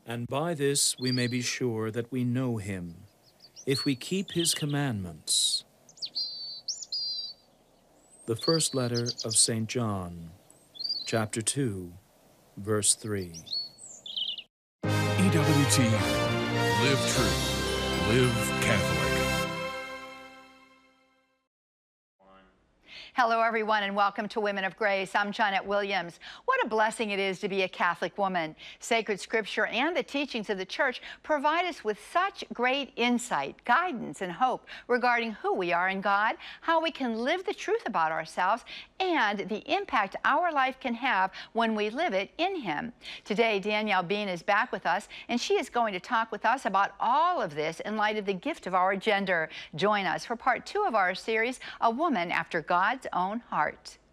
And by this we may be sure that we know him, if we keep his commandments. The first letter of St. John, chapter 2, verse 3. EWT, live true, live Catholic. Hello, everyone, and welcome to Women of Grace. I'm Janet Williams. What a blessing it is to be a Catholic woman. Sacred Scripture and the teachings of the Church provide us with such great insight, guidance, and hope regarding who we are in God, how we can live the truth about ourselves, and the impact our life can have when we live it in Him. Today, Danielle Bean is back with us, and she is going to talk with us about all of this in light of the gift of our gender. Join us for part 2 of our series, A Woman After God's Own Heart.